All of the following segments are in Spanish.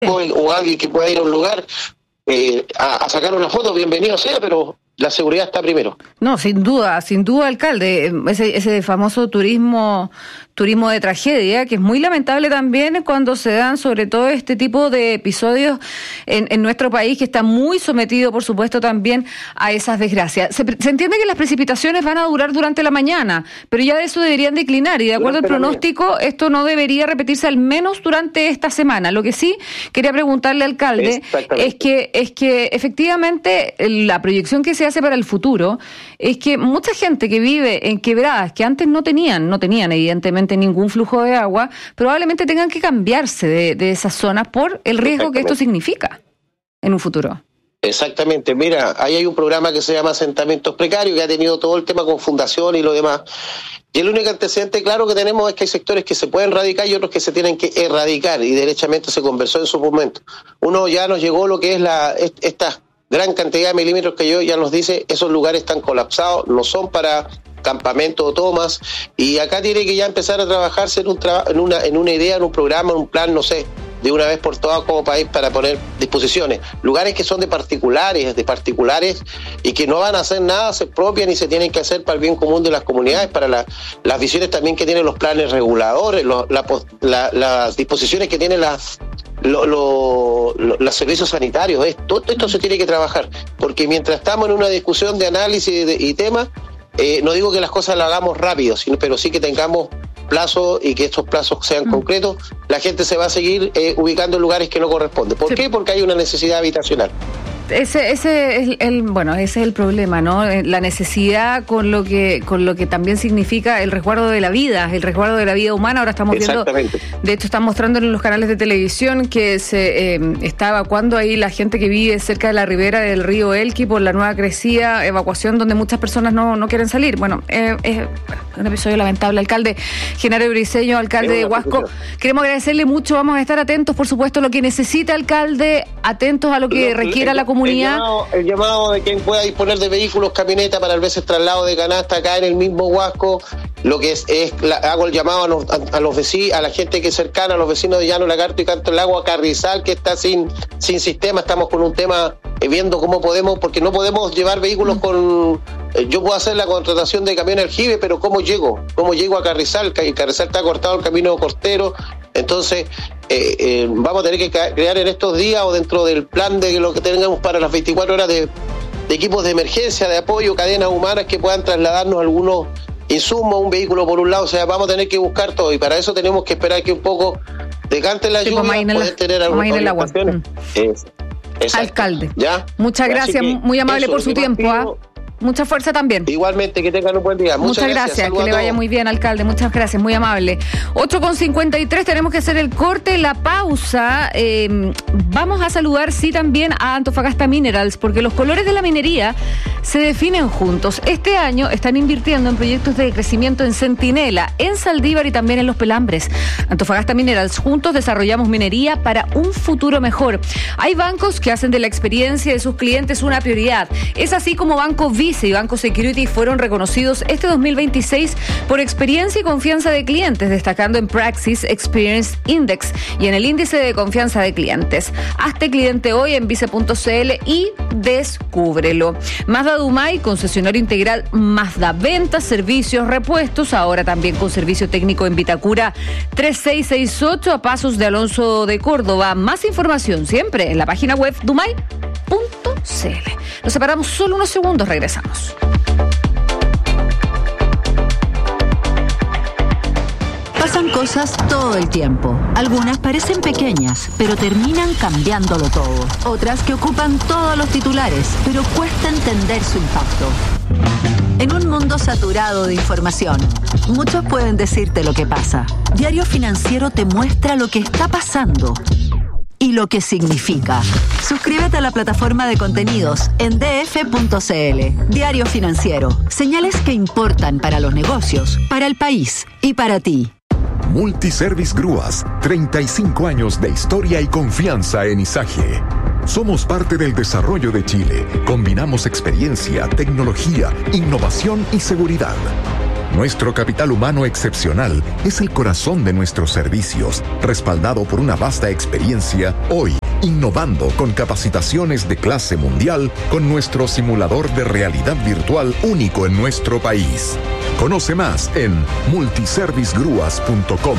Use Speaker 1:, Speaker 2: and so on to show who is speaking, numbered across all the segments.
Speaker 1: o alguien que pueda ir a un lugar a sacar una foto, bienvenido sea, pero la seguridad está primero.
Speaker 2: No, sin duda, alcalde. Ese famoso turismo de tragedia, que es muy lamentable también cuando se dan sobre todo este tipo de episodios en nuestro país, que está muy sometido, por supuesto, también a esas desgracias. Se entiende que las precipitaciones van a durar durante la mañana, pero ya de eso deberían declinar, y de acuerdo al pronóstico, esto no debería repetirse al menos durante esta semana. Lo que sí quería preguntarle, alcalde, es que efectivamente la proyección que se hace para el futuro es que mucha gente que vive en quebradas que antes no tenían evidentemente ningún flujo de agua, probablemente tengan que cambiarse de esas zonas por el riesgo que esto significa en un futuro.
Speaker 1: Exactamente, mira, ahí hay un programa que se llama Asentamientos Precarios, que ha tenido todo el tema con fundación y lo demás, y el único antecedente claro que tenemos es que hay sectores que se pueden erradicar y otros que se tienen que erradicar, y derechamente se conversó en su momento. Uno ya nos llegó lo que es esta gran cantidad de milímetros que ya nos dice, esos lugares están colapsados, no son para campamentos o tomas, y acá tiene que ya empezar a trabajarse en una idea, en un programa, en un plan, no sé, de una vez por todas como país, para poner disposiciones. Lugares que son de particulares y que no van a hacer nada, se expropian y se tienen que hacer para el bien común de las comunidades, para las visiones también que tienen los planes reguladores, las disposiciones que tienen los servicios sanitarios. Todo esto se tiene que trabajar, porque mientras estamos en una discusión de análisis y temas, no digo que las cosas las hagamos rápido, pero sí que tengamos plazos y que estos plazos sean concretos. La gente se va a seguir ubicando en lugares que no corresponden. ¿Por qué? Porque hay una necesidad habitacional.
Speaker 2: Ese es el problema, ¿no? La necesidad con lo que también significa el resguardo de la vida humana. Ahora estamos viendo, de hecho están mostrando en los canales de televisión que se está evacuando ahí la gente que vive cerca de la ribera del río Elqui por la nueva crecida, evacuación donde muchas personas no quieren salir. Bueno, es un episodio lamentable. Alcalde Genaro Briceño, alcalde de Huasco, queremos agradecerle mucho, vamos a estar atentos, por supuesto, a lo que necesite, alcalde, atentos a lo que requiera la comunidad.
Speaker 1: El llamado de quien pueda disponer de vehículos, camioneta para el veces traslado de canasta acá en el mismo Huasco, lo que hago el llamado a los vecinos, a la gente que es cercana, a los vecinos de Llano Lagarto y Canto del Lago, a Carrizal, que está sin sistema. Estamos con un tema viendo cómo podemos, porque no podemos llevar vehículos yo puedo hacer la contratación de camión aljibe, pero ¿cómo llego a Carrizal? Carrizal está cortado el camino costero. Entonces vamos a tener que crear en estos días, o dentro del plan de lo que tengamos para las 24 horas, de equipos de emergencia, de apoyo, cadenas humanas que puedan trasladarnos algunos insumos, un vehículo por un lado. O sea, vamos a tener que buscar todo, y para eso tenemos que esperar que un poco decante la lluvia, poder tener algunas orientaciones.
Speaker 2: Alcalde,
Speaker 1: ¿ya?
Speaker 2: Muchas gracias, muy amable por su tiempo. Mucha fuerza también.
Speaker 1: Igualmente, que tengan un buen día.
Speaker 2: Muchas gracias. Que le vaya muy bien, alcalde. Muchas gracias, muy amable. 8:53, tenemos que hacer el corte, la pausa. Vamos a saludar, sí, también a Antofagasta Minerals, porque los colores de la minería se definen juntos. Este año están invirtiendo en proyectos de crecimiento en Centinela, en Saldívar y también en Los Pelambres. Antofagasta Minerals, juntos desarrollamos minería para un futuro mejor. Hay bancos que hacen de la experiencia de sus clientes una prioridad. Es así como Banco Vice y Banco Security fueron reconocidos este 2026 por experiencia y confianza de clientes, destacando en Praxis Experience Index y en el índice de confianza de clientes. Hazte cliente hoy en vice.cl y descúbrelo. Mazda Dumay, concesionario integral Mazda, ventas, servicios, repuestos, ahora también con servicio técnico en Vitacura 3668, a pasos de Alonso de Córdoba. Más información siempre en la página web dumay.cl. Nos separamos solo unos segundos, regresamos.
Speaker 3: Pasan cosas todo el tiempo. Algunas parecen pequeñas, pero terminan cambiándolo todo. Otras que ocupan todos los titulares, pero cuesta entender su impacto. En un mundo saturado de información, muchos pueden decirte lo que pasa. Diario Financiero te muestra lo que está pasando y lo que significa. Suscríbete a la plataforma de contenidos en df.cl. Diario Financiero. Señales que importan para los negocios, para el país y para ti.
Speaker 4: Multiservice Grúas, 35 años de historia y confianza en Izaje. Somos parte del desarrollo de Chile. Combinamos experiencia, tecnología, innovación y seguridad. Nuestro capital humano excepcional es el corazón de nuestros servicios, respaldado por una vasta experiencia, hoy innovando con capacitaciones de clase mundial con nuestro simulador de realidad virtual único en nuestro país. Conoce más en multiservicegrúas.com.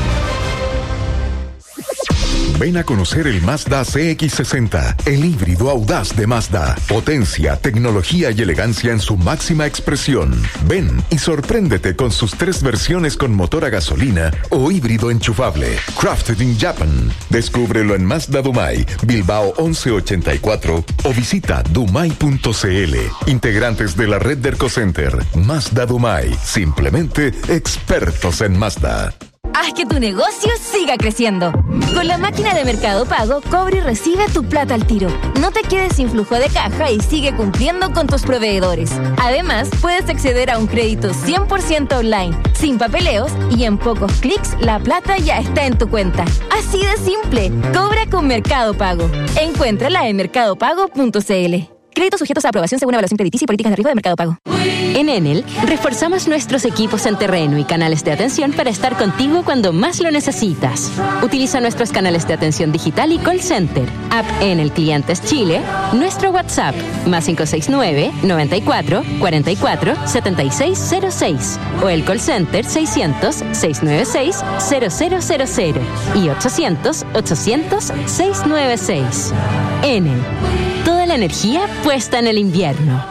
Speaker 4: Ven a conocer el Mazda CX-60, el híbrido audaz de Mazda. Potencia, tecnología y elegancia en su máxima expresión. Ven y sorpréndete con sus 3 versiones con motor a gasolina o híbrido enchufable. Crafted in Japan. Descúbrelo en Mazda Dumai, Bilbao 1184 o visita dumai.cl. Integrantes de la red de Ercocenter. Mazda Dumai. Simplemente expertos en Mazda.
Speaker 5: Haz que tu negocio siga creciendo. Con la máquina de Mercado Pago, cobra y recibe tu plata al tiro. No te quedes sin flujo de caja y sigue cumpliendo con tus proveedores. Además, puedes acceder a un crédito 100% online, sin papeleos y en pocos clics la plata ya está en tu cuenta. Así de simple. Cobra con Mercado Pago. Encuéntrala en mercadopago.cl. Créditos sujetos a aprobación según evaluación crediticia y políticas de riesgo de Mercado Pago.
Speaker 6: En Enel, reforzamos nuestros equipos en terreno y canales de atención para estar contigo cuando más lo necesitas. Utiliza nuestros canales de atención digital y call center, App Enel Clientes Chile, nuestro WhatsApp, +569 94 44 7606 o el call center 600 696 0000 y 800 800 696. Enel. Toda la energía puesta en el invierno.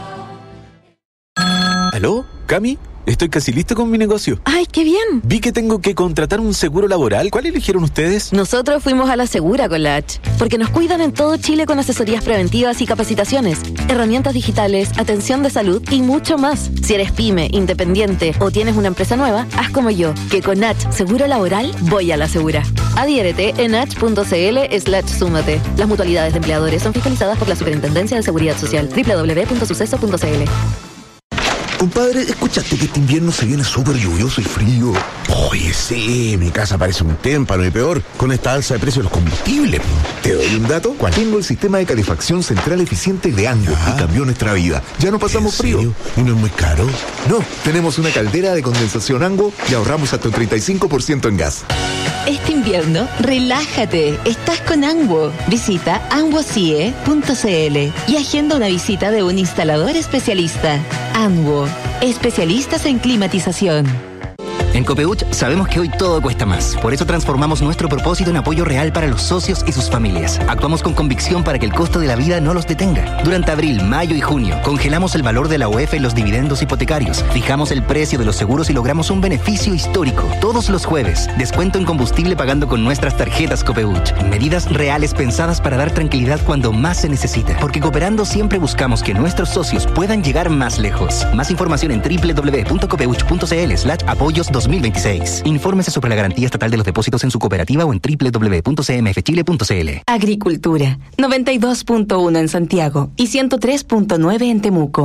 Speaker 7: ¿Aló? ¿Cami? Estoy casi listo con mi negocio.
Speaker 8: ¡Ay, qué bien!
Speaker 7: Vi que tengo que contratar un seguro laboral. ¿Cuál eligieron ustedes?
Speaker 8: Nosotros fuimos a la Segura con la H, porque nos cuidan en todo Chile con asesorías preventivas y capacitaciones, herramientas digitales, atención de salud y mucho más. Si eres pyme, independiente o tienes una empresa nueva, haz como yo, que con H Seguro Laboral voy a la Segura. Adhiérete en h.cl/súmate. Las mutualidades de empleadores son fiscalizadas por la Superintendencia de Seguridad Social. www.suceso.cl.
Speaker 9: Compadre, ¿escuchaste que este invierno se viene súper lluvioso y frío? Oye, sí, mi casa parece un témpano y peor con esta alza de precios de los combustibles. ¿Te doy un dato? Tengo el sistema de calefacción central eficiente de Anglo y cambió nuestra vida. Ya no pasamos frío. ¿Y no es muy caro? No, tenemos una caldera de condensación Anglo y ahorramos hasta un 35% en gas.
Speaker 6: Este invierno, relájate. Estás con Anguo. Visita anguocie.cl y agenda una visita de un instalador especialista. Anguo, especialistas en climatización.
Speaker 10: En Copeuch sabemos que hoy todo cuesta más. Por eso transformamos nuestro propósito en apoyo real para los socios y sus familias. Actuamos con convicción para que el costo de la vida no los detenga. Durante abril, mayo y junio, congelamos el valor de la UEF en los dividendos hipotecarios, fijamos el precio de los seguros y logramos un beneficio histórico. Todos los jueves, descuento en combustible pagando con nuestras tarjetas Copeuch. Medidas reales pensadas para dar tranquilidad cuando más se necesita. Porque cooperando siempre buscamos que nuestros socios puedan llegar más lejos. Más información en www.copeuch.cl/apoyos 2026. Infórmese sobre la garantía estatal de los depósitos en su cooperativa o en www.cmfchile.cl.
Speaker 6: Agricultura, 92.1 en Santiago y 103.9 en Temuco.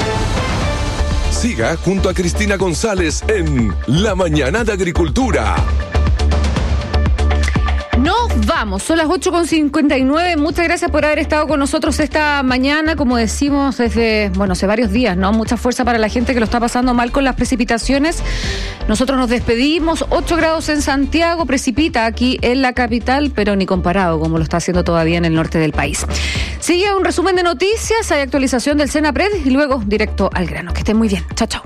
Speaker 11: Siga junto a Cristina González en La Mañana de Agricultura.
Speaker 2: Nos vamos, son las 8:59. Muchas gracias por haber estado con nosotros esta mañana. Como decimos desde, hace varios días, ¿no? Mucha fuerza para la gente que lo está pasando mal con las precipitaciones. Nosotros nos despedimos. 8 grados en Santiago, precipita aquí en la capital, pero ni comparado como lo está haciendo todavía en el norte del país. Sigue un resumen de noticias, hay actualización del Senapred y luego directo al grano. Que estén muy bien. Chao, chao.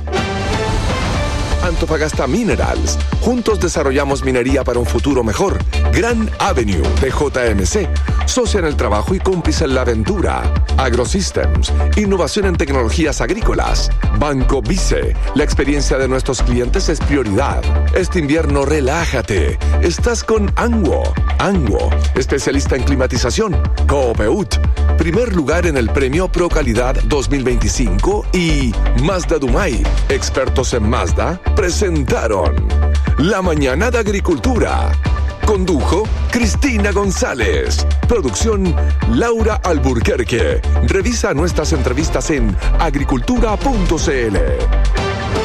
Speaker 11: Antofagasta Minerals. Juntos desarrollamos minería para un futuro mejor. Gran Avenue de JMC. Socia en el trabajo y cómplice en la aventura. AgroSystems. Innovación en tecnologías agrícolas. Banco Vice. La experiencia de nuestros clientes es prioridad. Este invierno relájate. Estás con Anguo. Anguo. Especialista en climatización. Copeuch. Primer lugar en el premio Pro Calidad 2025 y Mazda Dumai. Expertos en Mazda presentaron La Mañana de Agricultura. Condujo Cristina González. Producción Laura Alburquerque. Revisa nuestras entrevistas en agricultura.cl.